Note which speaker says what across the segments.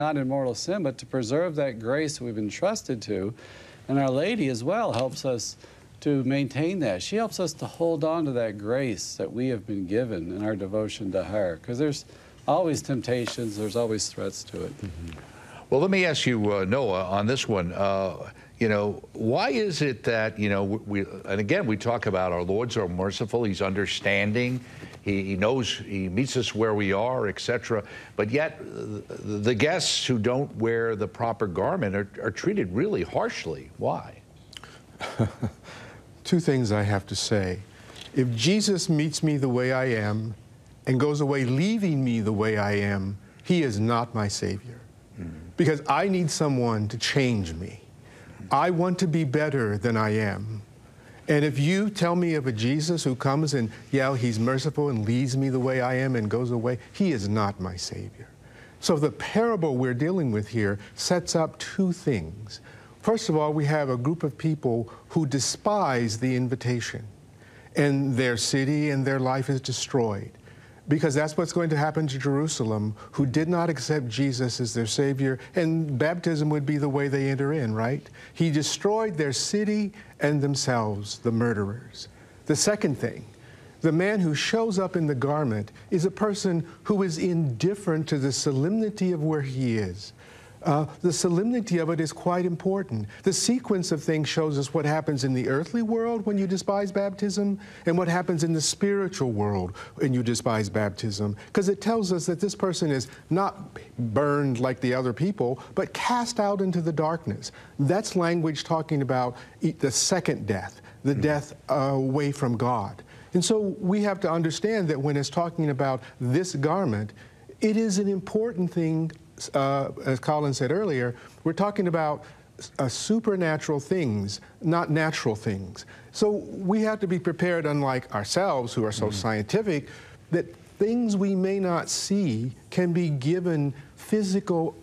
Speaker 1: not in mortal sin, but to preserve that grace we've been trusted to. And Our Lady as well helps us to maintain that. She helps us to hold on to that grace that we have been given in our devotion to her, because there's always temptations, there's always threats to it.
Speaker 2: Well, let me ask you, Noah, on this one. You know, why is it that, you know, and again, we talk about our Lord's are merciful, He's understanding, He knows, He meets us where we are, etc. But yet, the guests who don't wear the proper garment are treated really harshly. Why?
Speaker 3: Two things I have to say. If Jesus meets me the way I am and goes away leaving me the way I am, He is not my Savior. Because I need someone to change me. I want to be better than I am. And if you tell me of a Jesus who comes and, yeah, He's merciful and leaves me the way I am and goes away, He is not my Savior. So the parable we're dealing with here sets up two things. First of all, we have a group of people who despise the invitation, and their city and their life is destroyed. Because that's what's going to happen to Jerusalem, who did not accept Jesus as their Savior, and baptism would be the way they enter in, right? He destroyed their city and themselves, the murderers. The second thing, the man who shows up in the garment is a person who is indifferent to the solemnity of where he is. The solemnity of it is quite important. The sequence of things shows us what happens in the earthly world when you despise baptism and what happens in the spiritual world when you despise baptism, because it tells us that this person is not burned like the other people, but cast out into the darkness. That's language talking about the second death, the death away from God. And so we have to understand that when it's talking about this garment, it is an important thing. As Colin said earlier, we're talking about supernatural things, not natural things. So we have to be prepared, unlike ourselves who are so scientific, that things we may not see can be given physical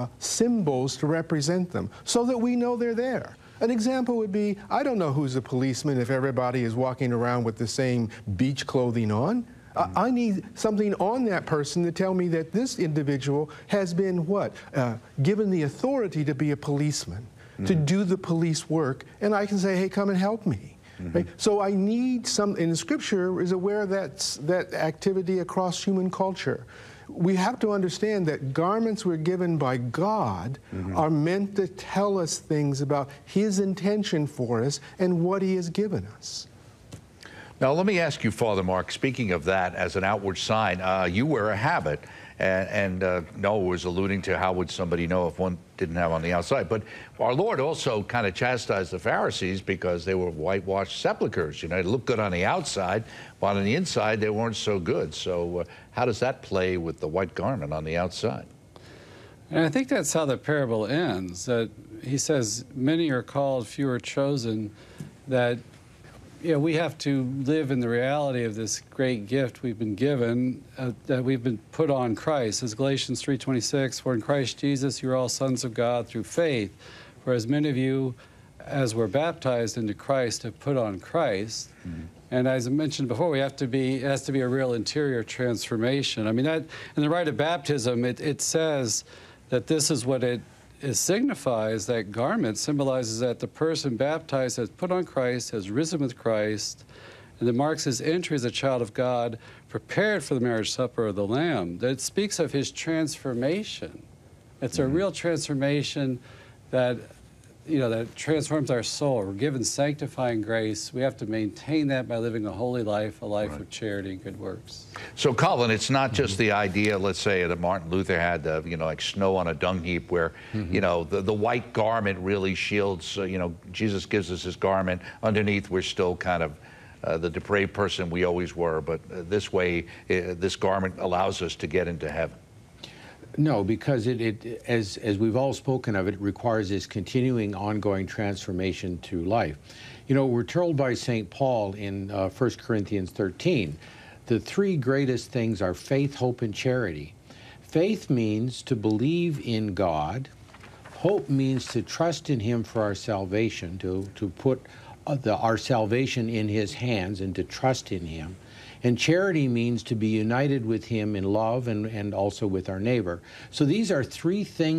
Speaker 3: symbols to represent them so that we know they're there. An example would be, I don't know who's a policeman if everybody is walking around with the same beach clothing on. I need something on that person to tell me that this individual has been what? Given the authority to be a policeman, to do the police work, and I can say, hey, come and help me. Right? So I need some, and the Scripture is aware of that activity across human culture. We have to understand that garments we're given by God are meant to tell us things about His intention for us and what He has given us.
Speaker 2: Now, let me ask you, Father Mark, speaking of that as an outward sign, you wear a habit, and Noah was alluding to how would somebody know if one didn't have on the outside. But our Lord also kind of chastised the Pharisees because they were whitewashed sepulchres. You know, they looked good on the outside, but on the inside they weren't so good. So how does that play with the white garment on the outside?
Speaker 1: And I think that's how the parable ends, that He says, many are called, few are chosen, that we have to live in the reality of this great gift we've been given, that we've been put on Christ. As Galatians 3:26, for in Christ Jesus you are all sons of God through faith. For as many of you as were baptized into Christ have put on Christ. And as I mentioned before, it has to be a real interior transformation. I mean, that in the rite of baptism, it says that this is what it signifies. That garment symbolizes that the person baptized has put on Christ, has risen with Christ, and that marks his entry as a child of God, prepared for the marriage supper of the Lamb. That speaks of his transformation. It's a real transformation that, that transforms our soul. We're given sanctifying grace. We have to maintain that by living a holy life, a life of charity and good works.
Speaker 2: So, Colin, it's not just the idea, let's say, that Martin Luther had, like snow on a dung heap, where, the white garment really shields, Jesus gives us His garment. Underneath, we're still kind of the depraved person we always were, but this way, this garment allows us to get into heaven.
Speaker 4: No, because as we've all spoken of, it requires this continuing, ongoing transformation to life. You know, we're told by St. Paul in 1 Corinthians 13, the three greatest things are faith, hope, and charity. Faith means to believe in God. Hope means to trust in Him for our salvation, to put our salvation in His hands and to trust in Him. And charity means to be united with Him in love and also with our neighbor. So these are three things